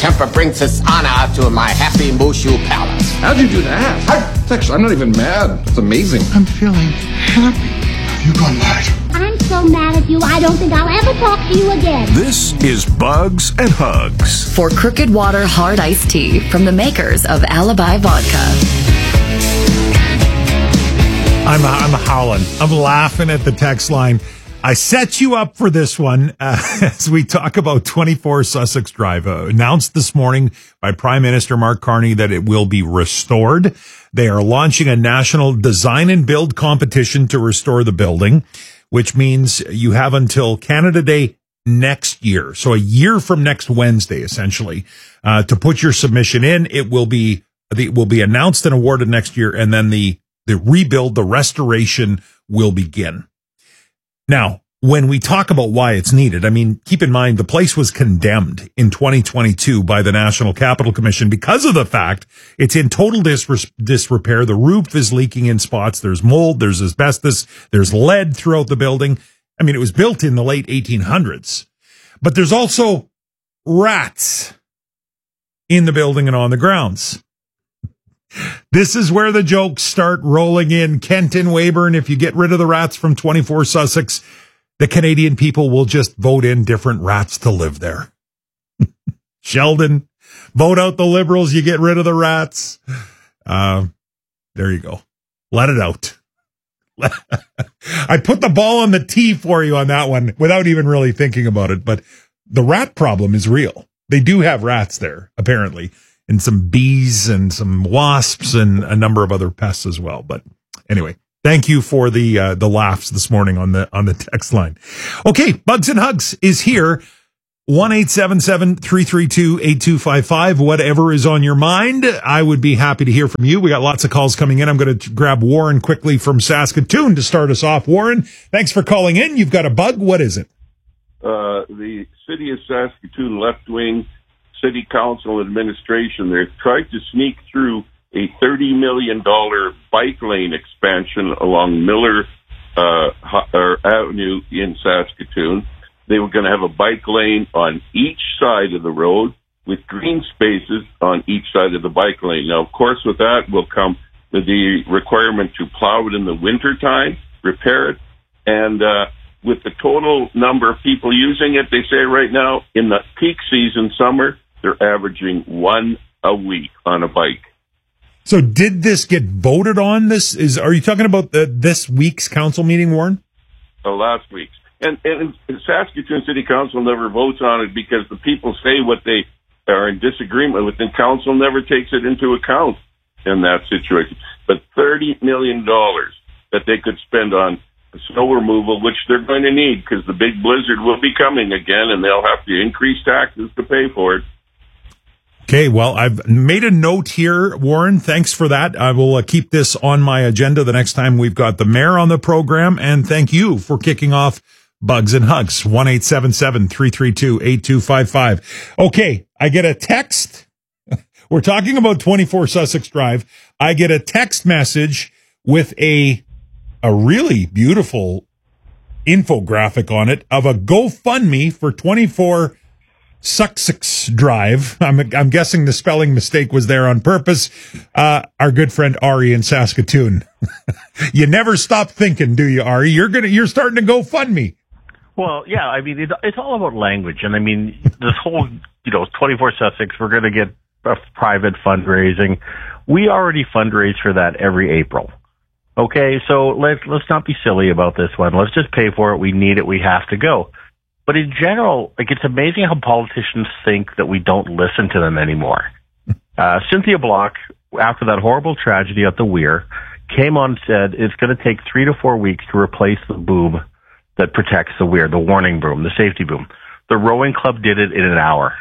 temper brings dishonor to my happy Mushu palace. How'd you do that? I'm not even mad. It's amazing. I'm feeling happy. You've gone mad. I'm so mad at you, I don't think I'll ever talk to you again. This is Bugs and Hugs. For Crooked Water Hard Iced Tea from the makers of Alibi Vodka. I'm howling. I'm laughing at the text line. I set you up for this one as we talk about 24 Sussex Drive. Announced this morning by Prime Minister Mark Carney that it will be restored. They are launching a national design and build competition to restore the building, which means you have until Canada Day next year. So a year from next Wednesday, essentially, to put your submission in. It will be announced and awarded next year, and then the rebuild, the restoration will begin. Now, when we talk about why it's needed, I mean, keep in mind the place was condemned in 2022 by the National Capital Commission because of the fact it's in total disrepair. The roof is leaking in spots. There's mold, there's asbestos, there's lead throughout the building. I mean, it was built in the late 1800s, but there's also rats in the building and on the grounds. This is where the jokes start rolling in. Kenton, Weyburn, if you get rid of the rats from 24 Sussex, the Canadian people will just vote in different rats to live there. Sheldon, vote out the Liberals, you get rid of the rats. There you go. Let it out. I put the ball on the tee for you on that one without even really thinking about it, but the rat problem is real. They do have rats there, apparently, and some bees and some wasps and a number of other pests as well. But anyway, thank you for the laughs this morning on the text line. Okay, Bugs and Hugs is here. 1-877-332-8255. Whatever is on your mind, I would be happy to hear from you. We got lots of calls coming in. I'm going to grab Warren quickly from Saskatoon to start us off. Warren, thanks for calling in. You've got a bug. What is it? The city of Saskatoon left-wing city council administration, they've tried to sneak through a $30 million bike lane expansion along Miller Avenue in Saskatoon. They were going to have a bike lane on each side of the road with green spaces on each side of the bike lane. Now, of course, with that will come the requirement to plow it in the wintertime, repair it, and with the total number of people using it, they say right now in the peak season summer, they're averaging one a week on a bike. So did this get voted on? Are you talking about this week's council meeting, Warren? Last week's. And Saskatoon City Council never votes on it because the people say what they are in disagreement with, and council never takes it into account in that situation. But $30 million that they could spend on snow removal, which they're going to need because the big blizzard will be coming again, and they'll have to increase taxes to pay for it. Okay, well, I've made a note here, Warren. Thanks for that. I will keep this on my agenda the next time we've got the mayor on the program. And thank you for kicking off Bugs and Hugs. 1-877-332-8255. Okay, I get a text. We're talking about 24 Sussex Drive. I get a text message with a really beautiful infographic on it of a GoFundMe for 24 Sussex Drive. I'm guessing the spelling mistake was there on purpose. Our good friend Ari in Saskatoon. You never stop thinking, do you, Ari? You're starting to go fund me. Well, yeah. I mean, it's all about language, and I mean, this whole 24 Sussex. We're going to get a private fundraising. We already fundraise for that every April. Okay, so let's not be silly about this one. Let's just pay for it. We need it. We have to go. But in general, it's amazing how politicians think that we don't listen to them anymore. Cynthia Block, after that horrible tragedy at the Weir, came on and said it's going to take 3 to 4 weeks to replace the boom that protects the Weir, the warning boom, the safety boom. The rowing club did it in an hour.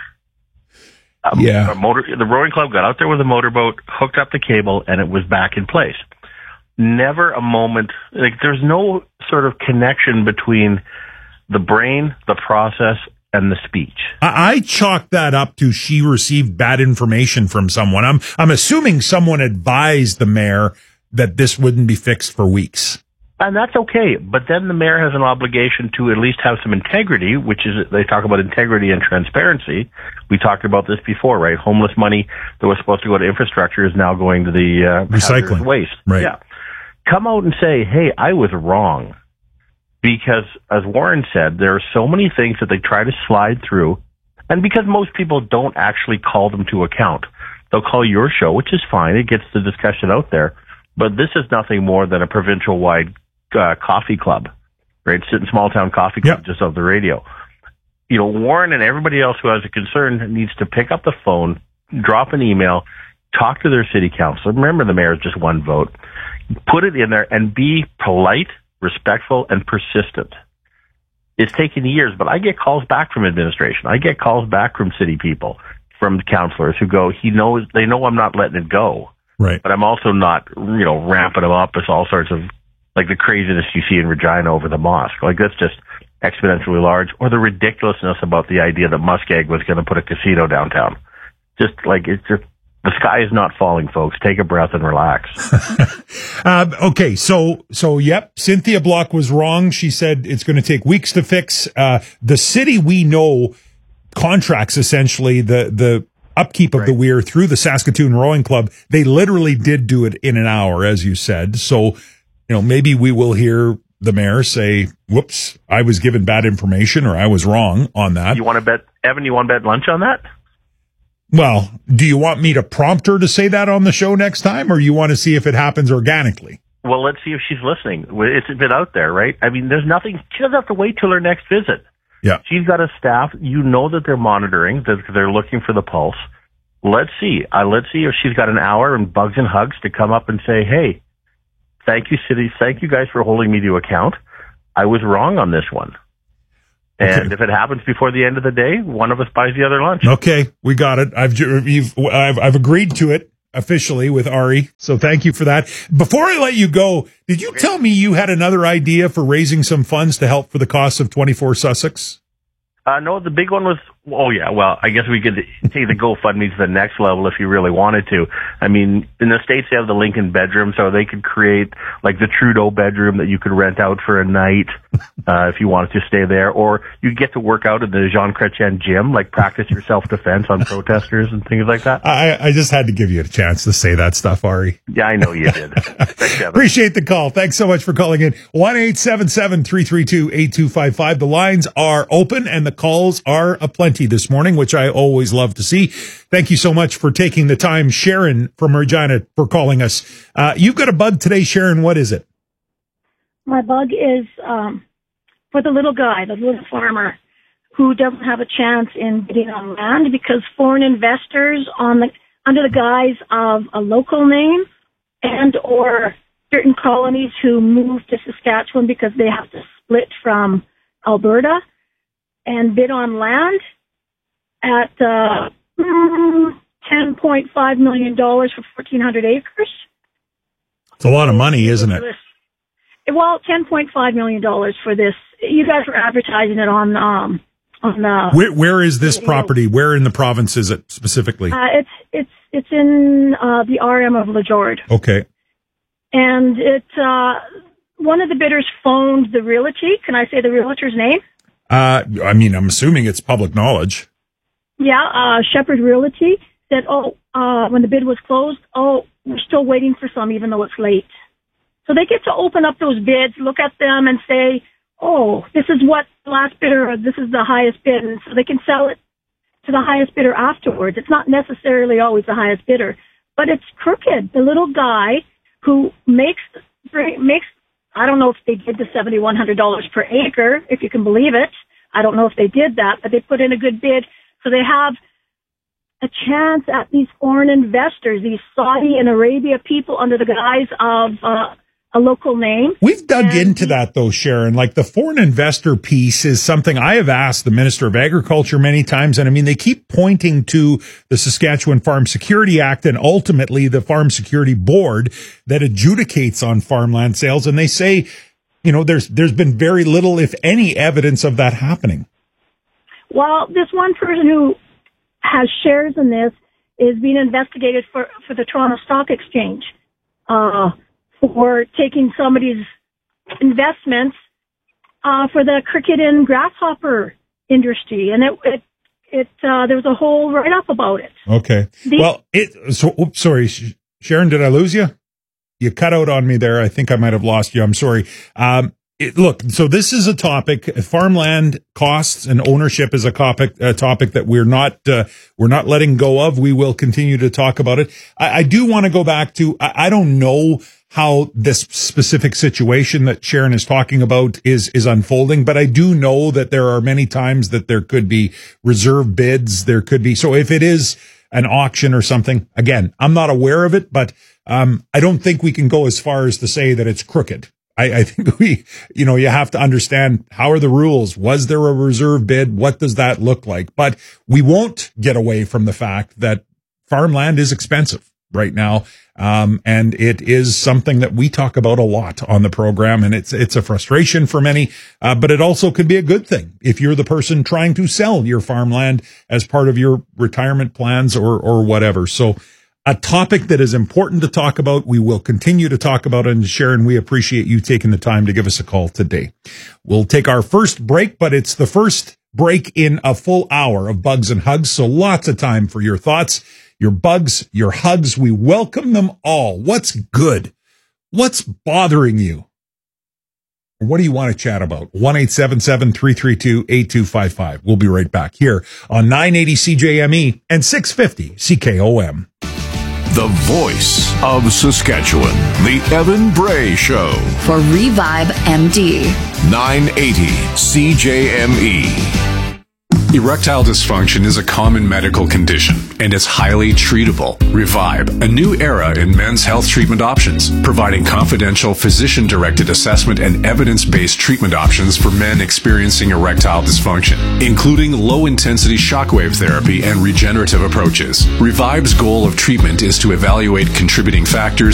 The rowing club got out there with a motorboat, hooked up the cable, and it was back in place. Never a moment, there's no sort of connection between the brain, the process, and the speech. I chalk that up to she received bad information from someone. I'm assuming someone advised the mayor that this wouldn't be fixed for weeks. And that's okay. But then the mayor has an obligation to at least have some integrity, which is, they talk about integrity and transparency. We talked about this before, right? Homeless money that was supposed to go to infrastructure is now going to the recycling waste. Right. Yeah. Come out and say, hey, I was wrong. Because, as Warren said, there are so many things that they try to slide through. And because most people don't actually call them to account, they'll call your show, which is fine. It gets the discussion out there. But this is nothing more than a provincial-wide coffee club, right? Sitting small town coffee club just off the radio. You know, Warren and everybody else who has a concern needs to pick up the phone, drop an email, talk to their city council. Remember, the mayor is just one vote. Put it in there and be polite, respectful, and persistent. It's taken years, but I get calls back from administration. I get calls back from city people, from councillors who go, they know I'm not letting it go. Right. But I'm also not, ramping them up as all sorts of, like the craziness you see in Regina over the mosque. Like, that's just exponentially large. Or the ridiculousness about the idea that Muskeg was going to put a casino downtown. It's just, the sky is not falling, folks. Take a breath and relax. Okay. So, yep. Cynthia Block was wrong. She said it's going to take weeks to fix. The city, we know, contracts essentially the upkeep of the weir through the Saskatoon Rowing Club. They literally did do it in an hour, as you said. So, maybe we will hear the mayor say, whoops, I was given bad information, or I was wrong on that. You want to bet, Evan, you want to bet lunch on that? Well, do you want me to prompt her to say that on the show next time, or you want to see if it happens organically? Well, let's see if she's listening. It's a bit out there, right? I mean, there's nothing, she doesn't have to wait till her next visit. Yeah. She's got a staff, that they're monitoring, that they're looking for the pulse. Let's see. Let's see if she's got an hour and bugs and hugs to come up and say, hey, thank you, city. Thank you guys for holding me to account. I was wrong on this one. And if it happens before the end of the day, one of us buys the other lunch. Okay, we got it. I've agreed to it officially with Ari. So thank you for that. Before I let you go, did you tell me you had another idea for raising some funds to help for the cost of 24 Sussex? No, the big one was, I guess we could take the GoFundMe to the next level if you really wanted to. I mean, in the States, they have the Lincoln bedroom, so they could create like the Trudeau bedroom that you could rent out for a night if you wanted to stay there. Or you get to work out in the Jean Chrétien gym, like practice your self-defense on protesters and things like that. I just had to give you a chance to say that stuff, Ari. Yeah, I know you did. Thanks, Evan. Appreciate the call. Thanks so much for calling in. 1-877-332-8255. The lines are open and the calls are aplenty this morning, which I always love to see. Thank you so much for taking the time, Sharon from Regina, for calling us. You've got a bug today, Sharon. What is it? My bug is for the little guy, the little farmer, who doesn't have a chance in getting on land because foreign investors under the guise of a local name and or certain colonies who move to Saskatchewan because they have to split from Alberta and bid on land at $10.5 million for 1,400 acres. It's a lot of money, isn't it? Well, $10.5 million for this. You guys were advertising it on the. Where is this property? Where in the province is it specifically? It's in the RM of LaJord. Okay. And one of the bidders phoned the realty. Can I say the realtor's name? I'm assuming it's public knowledge. Yeah, Shepherd Realty said, when the bid was closed, we're still waiting for some, even though it's late. So they get to open up those bids, look at them, and say, this is what the last bidder, or this is the highest bid, and so they can sell it to the highest bidder afterwards. It's not necessarily always the highest bidder, but it's crooked. The little guy who makes, I don't know if they did the $7,100 per acre, if you can believe it. I don't know if they did that, but they put in a good bid. So they have a chance at these foreign investors, these Saudi and Arabia people under the guise of a local name. We've dug into that, though, Sharon. Like, the foreign investor piece is something I have asked the Minister of Agriculture many times. And I mean, they keep pointing to the Saskatchewan Farm Security Act and ultimately the Farm Security Board that adjudicates on farmland sales. And they say, there's been very little, if any, evidence of that happening. Well, this one person who has shares in this is being investigated for the Toronto Stock Exchange for taking somebody's investments for the cricket and grasshopper industry, and there was a whole write-up about it. Okay. Sorry, Sharon, did I lose you? You cut out on me there. I think I might have lost you. I'm sorry. Look, so this is a topic. Farmland costs and ownership is a topic that we're not letting go of. We will continue to talk about it. I do want to go back to, I don't know how this specific situation that Sharon is talking about is unfolding, but I do know that there are many times that there could be reserve bids. There could be, so if it is an auction or something, again, I'm not aware of it, but I don't think we can go as far as to say that it's crooked. I think you have to understand, how are the rules? Was there a reserve bid? What does that look like? But we won't get away from the fact that farmland is expensive right now. And it is something that we talk about a lot on the program, and it's a frustration for many. But it also could be a good thing if you're the person trying to sell your farmland as part of your retirement plans or whatever. So, a topic that is important to talk about. We will continue to talk about it. And Sharon, we appreciate you taking the time to give us a call today. We'll take our first break, but it's the first break in a full hour of Bugs and Hugs. So lots of time for your thoughts, your bugs, your hugs. We welcome them all. What's good? What's bothering you? What do you want to chat about? 1-877-332-8255. We'll be right back here on 980 CJME and 650 CKOM. The voice of Saskatchewan, the Evan Bray Show. For Revive MD. 980 CJME. Erectile dysfunction is a common medical condition, and it's highly treatable. Revive, a new era in men's health treatment options, providing confidential physician-directed assessment and evidence-based treatment options for men experiencing erectile dysfunction, including low-intensity shockwave therapy and regenerative approaches. Revive's goal of treatment is to evaluate contributing factors